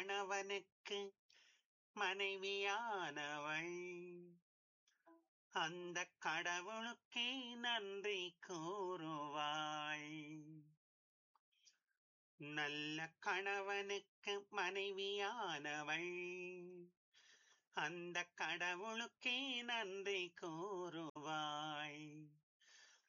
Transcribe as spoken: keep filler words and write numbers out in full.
கணவனுக்கு மனைவியானவள் அந்த கடவுளுக்கே நன்றி கூறுவாள். நல்ல கணவனுக்கு மனைவியானவள் அந்த கடவுளுக்கே நன்றி கூறுவாள்.